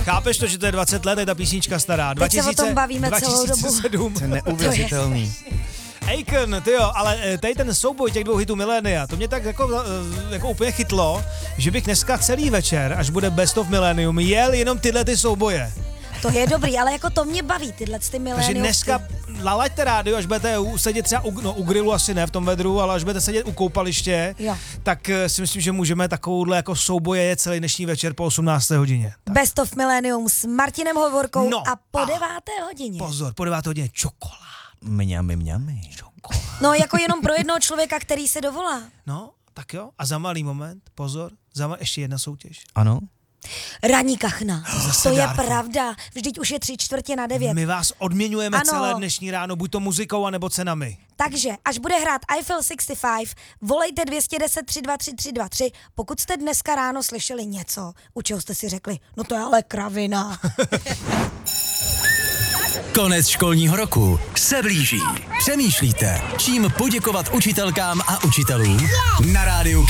Chápeš to, že to je 20 let, je ta písnička stará? Teď se o tom bavíme celou dobu. 2007. To je neuvěřitelný. Akon, tyjo, ale tady ten souboj těch dvou hitů milénia, to mě tak jako úplně chytlo, že bych dneska celý večer, až bude Best of Millennium, jel jenom tyhle ty souboje. To je dobrý, ale jako to mě baví, tyhle ty miléniovky. Takže dneska nalaďte rádio, až budete sedět třeba u grilu, asi ne v tom vedru, ale až budete sedět u koupaliště, jo, tak si myslím, že můžeme takovouhle jako souboje jet celý dnešní večer po 18. hodině. Tak. Best of Millennium s Martinem Hovorkou No, a po 9. hodině. Pozor, po 9. hodině čokolád. Mňami. No jako jenom pro jednoho člověka, který se dovolá. No, tak jo. A za malý moment, pozor, ještě jedna soutěž. Ano. Ranní kachna. Zase to dárky. je pravda. Vždyť už je 3/4 My vás odměňujeme ano. celé dnešní ráno, buď to muzikou, anebo cenami. Takže, až bude hrát Eiffel 65, volejte 210 323 323, pokud jste dneska ráno slyšeli něco, u čeho jste si řekli, no to je ale kravina. Konec školního roku se blíží. Přemýšlíte, čím poděkovat učitelkám a učitelům? Na rádiu